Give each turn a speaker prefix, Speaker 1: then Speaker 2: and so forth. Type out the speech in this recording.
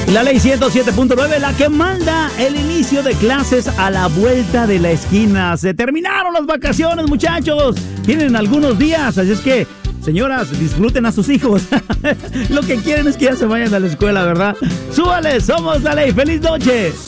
Speaker 1: La ley 107.9, la que manda el inicio de clases a la vuelta de la esquina. Se terminaron las vacaciones, muchachos. Tienen algunos días, así es que, señoras, disfruten a sus hijos. Lo que quieren es que ya se vayan a la escuela, ¿verdad? Súbale, somos la ley. ¡Feliz noche!